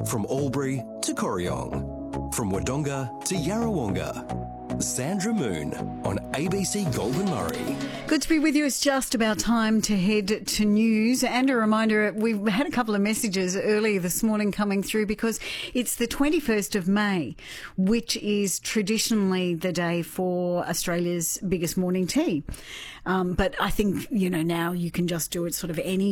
From Albury to Corryong, from Wodonga to Yarrawonga. Sandra Moon on ABC Gold and Murray. Good to be with you. It's just about time to head to news. And a reminder, we've had a couple of messages earlier this morning coming through because it's the 21st of May, which is traditionally the day for Australia's biggest morning tea. But I think, now you can just do it sort of any